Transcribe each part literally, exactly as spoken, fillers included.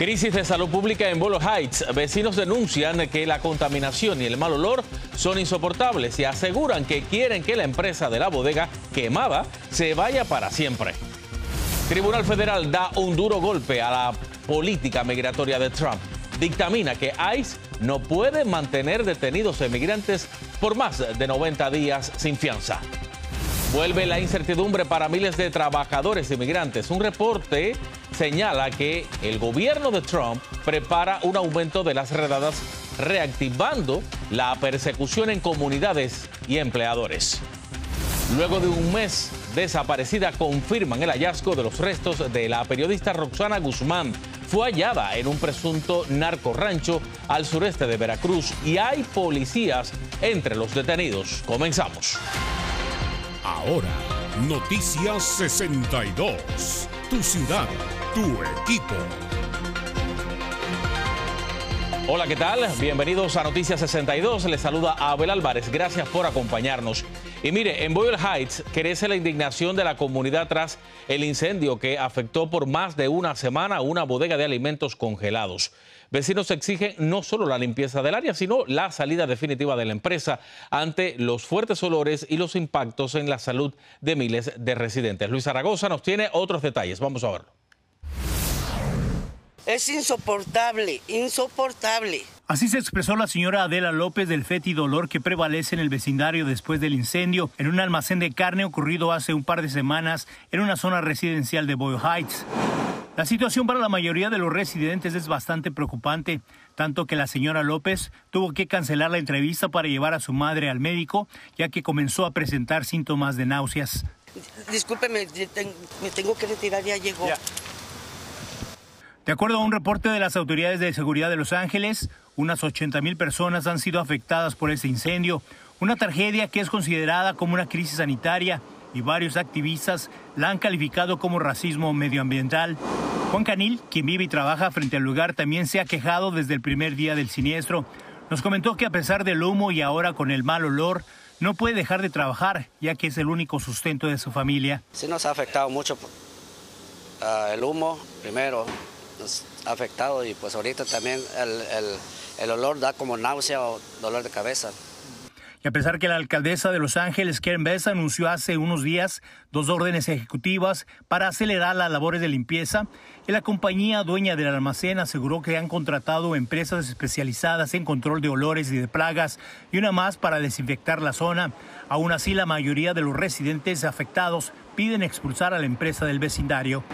Crisis de salud pública en Boyle Heights. Vecinos denuncian que la contaminación y el mal olor son insoportables y aseguran que quieren que la empresa de la bodega quemada se vaya para siempre. Tribunal Federal da un duro golpe a la política migratoria de Trump. Dictamina que ICE no puede mantener detenidos emigrantes por más de noventa días sin fianza. Vuelve la incertidumbre para miles de trabajadores inmigrantes. Un reporte señala que el gobierno de Trump prepara un aumento de las redadas, reactivando la persecución en comunidades y empleadores. Luego de un mes desaparecida, confirman el hallazgo de los restos de la periodista Roxana Guzmán. Fue hallada en un presunto narcorrancho al sureste de Veracruz y hay policías entre los detenidos. Comenzamos. Ahora, Noticias sesenta y dos. Tu ciudad, tu equipo. Hola, ¿qué tal? Bienvenidos a Noticias sesenta y dos. Les saluda Abel Álvarez. Gracias por acompañarnos. Y mire, en Boyle Heights crece la indignación de la comunidad tras el incendio que afectó por más de una semana una bodega de alimentos congelados. Vecinos exigen no solo la limpieza del área, sino la salida definitiva de la empresa ante los fuertes olores y los impactos en la salud de miles de residentes. Luis Zaragoza nos tiene otros detalles. Vamos a verlo. Es insoportable, insoportable. Así se expresó la señora Adela López del fétido olor que prevalece en el vecindario después del incendio en un almacén de carne ocurrido hace un par de semanas en una zona residencial de Boyle Heights. La situación para la mayoría de los residentes es bastante preocupante, tanto que la señora López tuvo que cancelar la entrevista para llevar a su madre al médico, ya que comenzó a presentar síntomas de náuseas. Discúlpeme, me tengo que retirar, ya llegó. Ya. De acuerdo a un reporte de las autoridades de seguridad de Los Ángeles, unas ochenta mil personas han sido afectadas por este incendio, una tragedia que es considerada como una crisis sanitaria y varios activistas la han calificado como racismo medioambiental. Juan Canil, quien vive y trabaja frente al lugar, también se ha quejado desde el primer día del siniestro. Nos comentó que a pesar del humo y ahora con el mal olor, no puede dejar de trabajar, ya que es el único sustento de su familia. Sí nos ha afectado mucho uh, el humo, primero nos ha afectado y pues ahorita también el, el, el olor da como náusea o dolor de cabeza. Y a pesar que la alcaldesa de Los Ángeles, Karen Bass, anunció hace unos días dos órdenes ejecutivas para acelerar las labores de limpieza, y la compañía dueña del almacén aseguró que han contratado empresas especializadas en control de olores y de plagas y una más para desinfectar la zona. Aún así, la mayoría de los residentes afectados piden expulsar a la empresa del vecindario.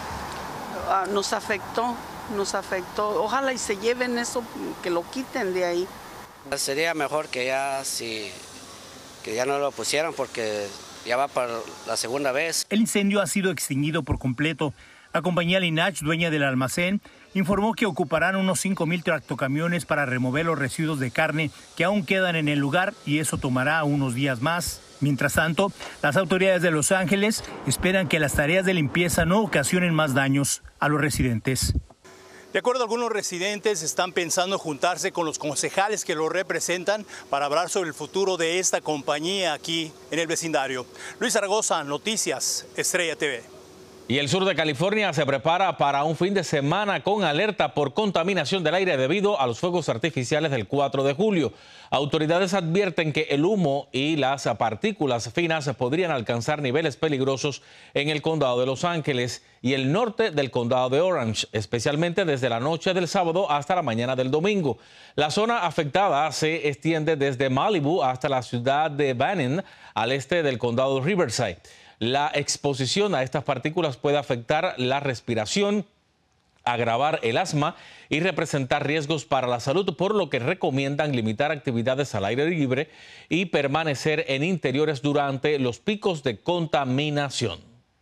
Uh, nos afectó, nos afectó. Ojalá y se lleven eso, que lo quiten de ahí. Sería mejor que ya, si, que ya no lo pusieran porque ya va para la segunda vez. El incendio ha sido extinguido por completo. La compañía Linach, dueña del almacén, informó que ocuparán unos cinco mil tractocamiones para remover los residuos de carne que aún quedan en el lugar y eso tomará unos días más. Mientras tanto, las autoridades de Los Ángeles esperan que las tareas de limpieza no ocasionen más daños a los residentes. De acuerdo a algunos residentes, están pensando juntarse con los concejales que lo representan para hablar sobre el futuro de esta compañía aquí en el vecindario. Luis Zaragoza, Noticias Estrella T V. Y el sur de California se prepara para un fin de semana con alerta por contaminación del aire debido a los fuegos artificiales del cuatro de julio. Autoridades advierten que el humo y las partículas finas podrían alcanzar niveles peligrosos en el condado de Los Ángeles y el norte del condado de Orange, especialmente desde la noche del sábado hasta la mañana del domingo. La zona afectada se extiende desde Malibu hasta la ciudad de Banning, al este del condado de Riverside. La exposición a estas partículas puede afectar la respiración, agravar el asma y representar riesgos para la salud, por lo que recomiendan limitar actividades al aire libre y permanecer en interiores durante los picos de contaminación.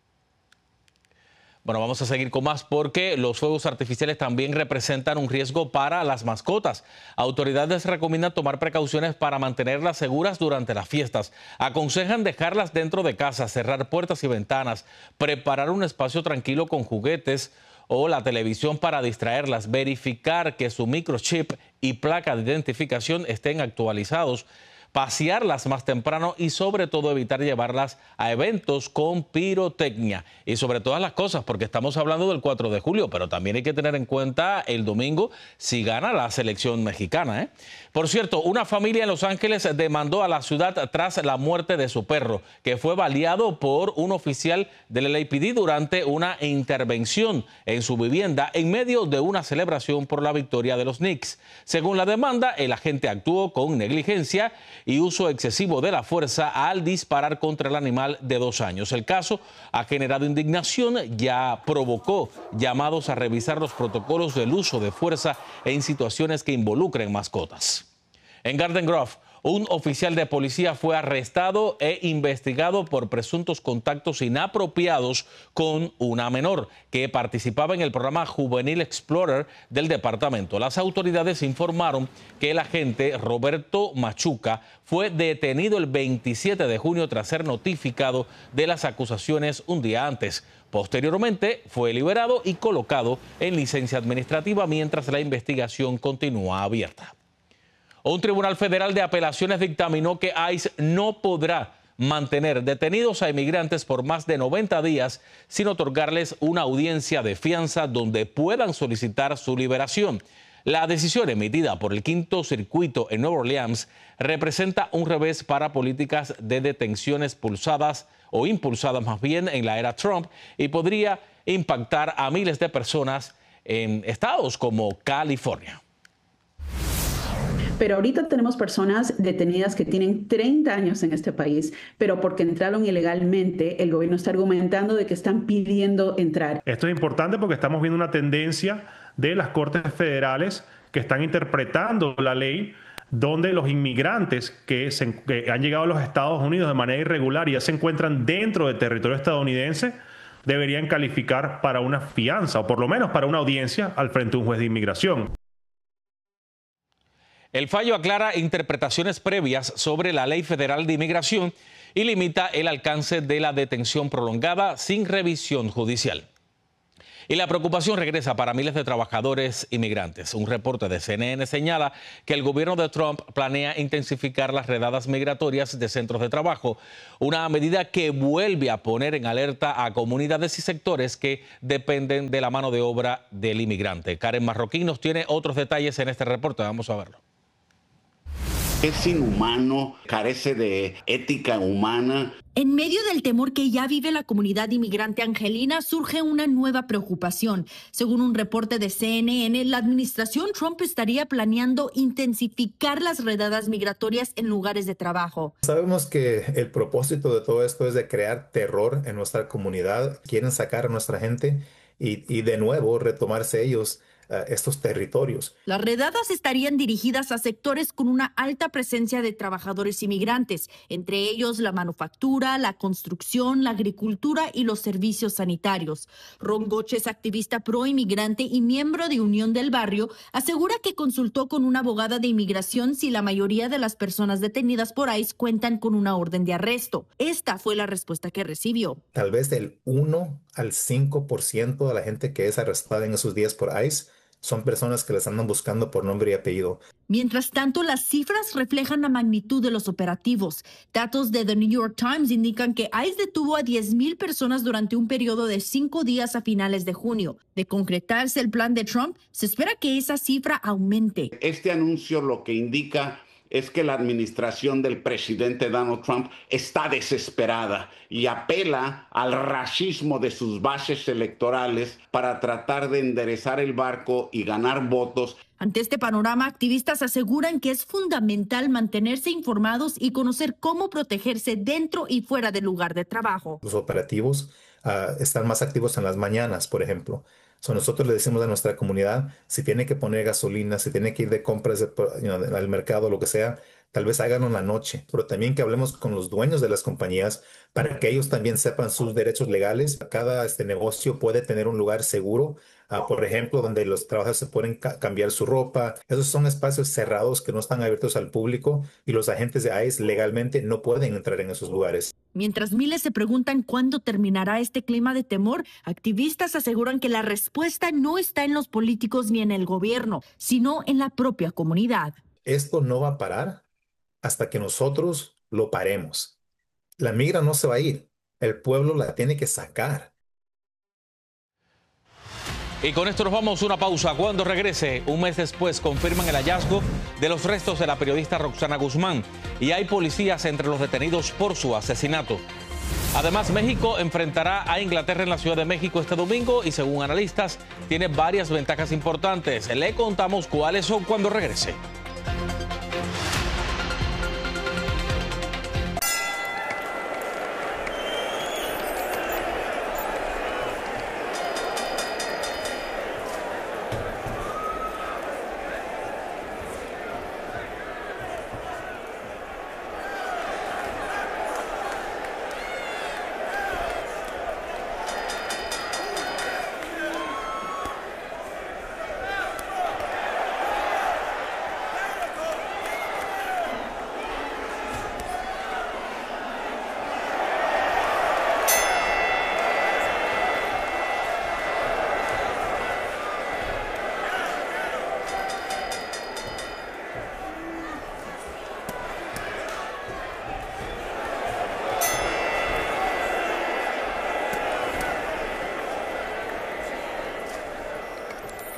Bueno, vamos a seguir con más porque los fuegos artificiales también representan un riesgo para las mascotas. Autoridades recomiendan tomar precauciones para mantenerlas seguras durante las fiestas. Aconsejan dejarlas dentro de casa, cerrar puertas y ventanas, preparar un espacio tranquilo con juguetes o la televisión para distraerlas, verificar que su microchip y placa de identificación estén actualizados pasearlas más temprano y sobre todo evitar llevarlas a eventos con pirotecnia. Y sobre todas las cosas, porque estamos hablando del cuatro de julio, pero también hay que tener en cuenta el domingo si gana la selección mexicana, ¿eh? Por cierto, una familia en Los Ángeles demandó a la ciudad tras la muerte de su perro, que fue baleado por un oficial del L A P D durante una intervención en su vivienda en medio de una celebración por la victoria de los Knicks. Según la demanda, el agente actuó con negligencia y uso excesivo de la fuerza al disparar contra el animal de dos años. El caso ha generado indignación, ya provocó llamados a revisar los protocolos del uso de fuerza en situaciones que involucren mascotas. En Garden Grove, un oficial de policía fue arrestado e investigado por presuntos contactos inapropiados con una menor que participaba en el programa Juvenil Explorer del departamento. Las autoridades informaron que el agente Roberto Machuca fue detenido el veintisiete de junio tras ser notificado de las acusaciones un día antes. Posteriormente fue liberado y colocado en licencia administrativa mientras la investigación continúa abierta. Un tribunal federal de apelaciones dictaminó que ICE no podrá mantener detenidos a inmigrantes por más de noventa días sin otorgarles una audiencia de fianza donde puedan solicitar su liberación. La decisión emitida por el Quinto Circuito en Nueva Orleans representa un revés para políticas de detenciones pulsadas o impulsadas más bien en la era Trump y podría impactar a miles de personas en estados como California. Pero ahorita tenemos personas detenidas que tienen treinta años en este país, pero porque entraron ilegalmente, el gobierno está argumentando de que están pidiendo entrar. Esto es importante porque estamos viendo una tendencia de las Cortes Federales que están interpretando la ley donde los inmigrantes que, se, que han llegado a los Estados Unidos de manera irregular y ya se encuentran dentro del territorio estadounidense deberían calificar para una fianza o por lo menos para una audiencia al frente de un juez de inmigración. El fallo aclara interpretaciones previas sobre la Ley Federal de Inmigración y limita el alcance de la detención prolongada sin revisión judicial. Y la preocupación regresa para miles de trabajadores inmigrantes. Un reporte de C N N señala que el gobierno de Trump planea intensificar las redadas migratorias de centros de trabajo, una medida que vuelve a poner en alerta a comunidades y sectores que dependen de la mano de obra del inmigrante. Karen Marroquín nos tiene otros detalles en este reporte. Vamos a verlo. Es inhumano, carece de ética humana. En medio del temor que ya vive la comunidad inmigrante angelina, surge una nueva preocupación. Según un reporte de C N N, la administración Trump estaría planeando intensificar las redadas migratorias en lugares de trabajo. Sabemos que el propósito de todo esto es de crear terror en nuestra comunidad. Quieren sacar a nuestra gente y, y de nuevo retomarse ellos Uh, estos territorios. Las redadas estarían dirigidas a sectores con una alta presencia de trabajadores inmigrantes, entre ellos la manufactura, la construcción, la agricultura y los servicios sanitarios. Ron Goches, activista pro inmigrante y miembro de Unión del Barrio, asegura que consultó con una abogada de inmigración si la mayoría de las personas detenidas por ICE cuentan con una orden de arresto. Esta fue la respuesta que recibió. Tal vez del uno al cinco por ciento de la gente que es arrestada en esos días por ICE son personas que les andan buscando por nombre y apellido. Mientras tanto, las cifras reflejan la magnitud de los operativos. Datos de The New York Times indican que ICE detuvo a diez mil personas durante un periodo de cinco días a finales de junio. De concretarse el plan de Trump, se espera que esa cifra aumente. Este anuncio lo que indica es que la administración del presidente Donald Trump está desesperada y apela al racismo de sus bases electorales para tratar de enderezar el barco y ganar votos. Ante este panorama, activistas aseguran que es fundamental mantenerse informados y conocer cómo protegerse dentro y fuera del lugar de trabajo. Los operativos uh, están más activos en las mañanas, por ejemplo. So, nosotros le decimos a nuestra comunidad, si tiene que poner gasolina, si tiene que ir de compras de, you know, al mercado, lo que sea, tal vez háganlo en la noche. Pero también que hablemos con los dueños de las compañías para que ellos también sepan sus derechos legales. Cada este negocio puede tener un lugar seguro, uh, por ejemplo, donde los trabajadores se pueden ca cambiar su ropa. Esos son espacios cerrados que no están abiertos al público y los agentes de ICE legalmente no pueden entrar en esos lugares. Mientras miles se preguntan cuándo terminará este clima de temor, activistas aseguran que la respuesta no está en los políticos ni en el gobierno, sino en la propia comunidad. Esto no va a parar hasta que nosotros lo paremos. La migra no se va a ir, el pueblo la tiene que sacar. Y con esto nos vamos a una pausa. Cuando regrese, un mes después, confirman el hallazgo de los restos de la periodista Roxana Guzmán y hay policías entre los detenidos por su asesinato. Además, México enfrentará a Inglaterra en la Ciudad de México este domingo y según analistas tiene varias ventajas importantes. Le contamos cuáles son cuando regrese.